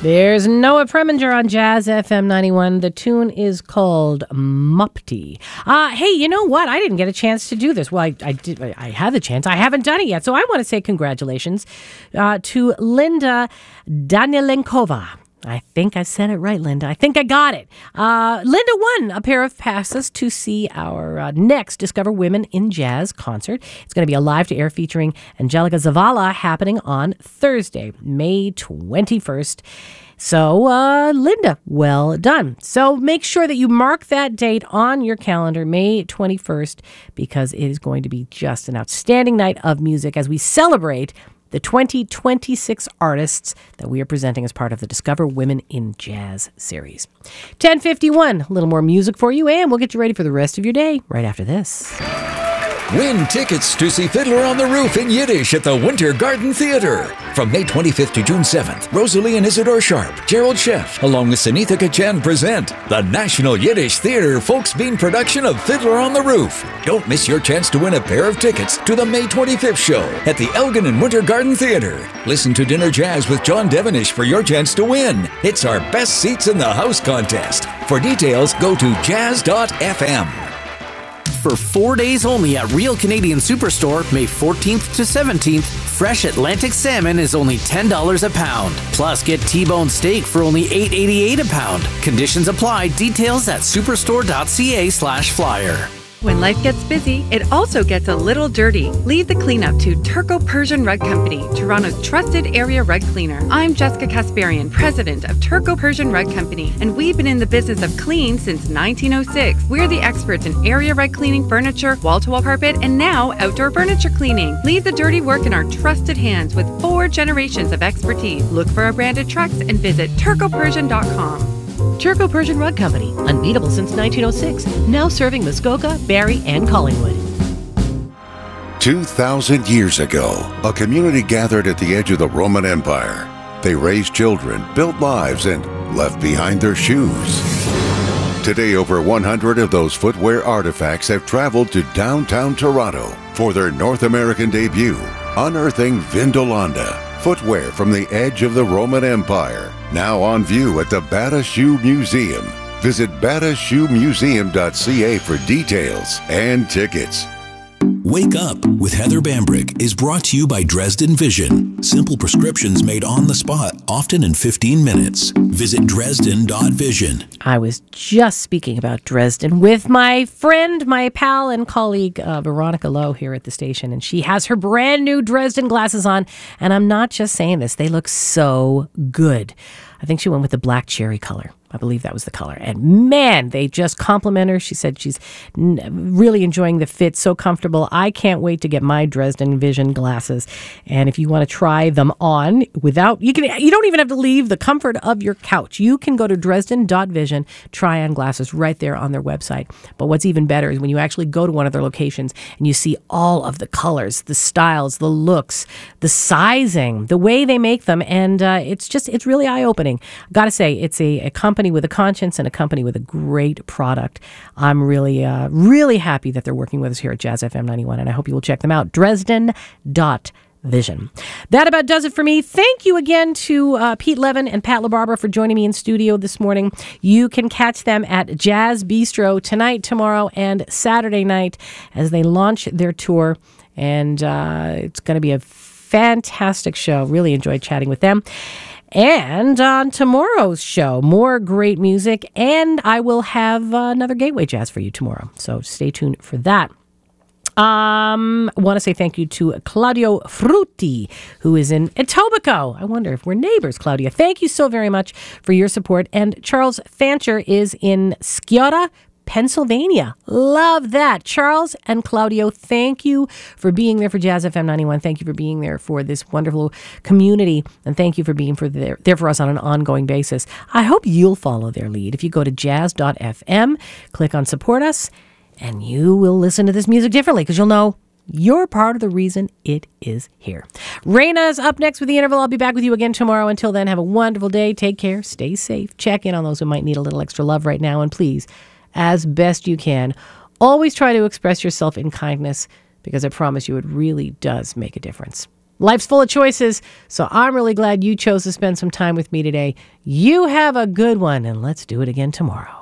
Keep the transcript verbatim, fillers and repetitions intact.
There's Noah Preminger on Jazz F M ninety-one. The tune is called Mupty. Uh, hey, you know what? I didn't get a chance to do this. Well, I, I did. I had the chance. I haven't done it yet. So I want to say congratulations uh, to Linda Danilenkova. I think I said it right, Linda. I think I got it. Uh, Linda won a pair of passes to see our uh, next Discover Women in Jazz concert. It's going to be a live-to-air featuring Angelica Zavala happening on Thursday, May twenty-first. So, uh, Linda, well done. So make sure that you mark that date on your calendar, May twenty-first, because it is going to be just an outstanding night of music as we celebrate the twenty twenty-six artists that we are presenting as part of the Discover Women in Jazz series. ten fifty-one, a little more music for you, and we'll get you ready for the rest of your day right after this. Win tickets to see Fiddler on the Roof in Yiddish at the Winter Garden Theater. From May twenty-fifth to June seventh, Rosalie and Isidore Sharp, Gerald Sheff, along with Sunitha Kachan present the National Yiddish Theater Folksbean production of Fiddler on the Roof. Don't miss your chance to win a pair of tickets to the May twenty-fifth show at the Elgin and Winter Garden Theater. Listen to Dinner Jazz with John Devenish for your chance to win. It's our Best Seats in the House contest. For details, go to jazz dot f m. For four days only at Real Canadian Superstore, May fourteenth to seventeenth, fresh Atlantic salmon is only ten dollars a pound. Plus, get T-bone steak for only eight eighty-eight a pound. Conditions apply. Details at superstore.ca slash flyer. When life gets busy, it also gets a little dirty. Leave the cleanup to Turco Persian Rug Company, Toronto's trusted area rug cleaner. I'm Jessica Kasparian, president of Turco Persian Rug Company, and we've been in the business of clean since nineteen oh six. We're the experts in area rug cleaning, furniture, wall-to-wall carpet, and now outdoor furniture cleaning. Leave the dirty work in our trusted hands with four generations of expertise. Look for our branded trucks and visit turco persian dot com. Turco Persian Rug Company, unbeatable since nineteen oh six, now serving Muskoka, Barrie, and Collingwood. Two thousand years ago, a community gathered at the edge of the Roman Empire. They raised children, built lives, and left behind their shoes. Today, over one hundred of those footwear artifacts have traveled to downtown Toronto for their North American debut, unearthing Vindolanda, footwear from the edge of the Roman Empire. Now on view at the Bata Shoe Museum. Visit bata shoe museum dot c a for details and tickets. Wake Up with Heather Bambrick is brought to you by Dresden Vision. Simple prescriptions made on the spot, often in fifteen minutes. Visit dresden dot vision. I was just speaking about Dresden with my friend, my pal and colleague, uh, Veronica Lowe here at the station, and she has her brand new Dresden glasses on, and I'm not just saying this, they look so good. I think she went with the black cherry color. I believe that was the color. And man, they just compliment her. She said she's n- really enjoying the fit, so comfortable. I can't wait to get my Dresden Vision glasses. And if you want to try them on without, you can, you don't even have to leave the comfort of your couch. You can go to dresden dot vision, try on glasses right there on their website. But what's even better is when you actually go to one of their locations and you see all of the colors, the styles, the looks, the sizing, the way they make them. And uh, it's just, it's really eye-opening. Got to say, it's a, a company with a conscience and a company with a great product. I'm really, uh, really happy that they're working with us here at Jazz F M ninety-one, and I hope you will check them out. dresden dot vision. That about does it for me. Thank you again to uh, Pete Levin and Pat LaBarbera for joining me in studio this morning. You can catch them at Jazz Bistro tonight, tomorrow, and Saturday night as they launch their tour, and uh, it's going to be a fantastic show. Really enjoyed chatting with them. And on tomorrow's show, more great music, and I will have uh, another Gateway Jazz for you tomorrow. So stay tuned for that. Um, I want to say thank you to Claudio Frutti, who is in Etobicoke. I wonder if we're neighbors, Claudia. Thank you so very much for your support. And Charles Fancher is in Sciota, Pennsylvania. Love that. Charles and Claudio, thank you for being there for Jazz F M ninety-one. Thank you for being there for this wonderful community. And thank you for being for there, there for us on an ongoing basis. I hope you'll follow their lead. If you go to jazz dot f m, click on Support Us, and you will listen to this music differently because you'll know you're part of the reason it is here. Raina's up next with The Interval. I'll be back with you again tomorrow. Until then, have a wonderful day. Take care. Stay safe. Check in on those who might need a little extra love right now. And please, as best you can, always try to express yourself in kindness, because I promise you it really does make a difference. Life's full of choices, so I'm really glad you chose to spend some time with me today. You have a good one, and let's do it again tomorrow.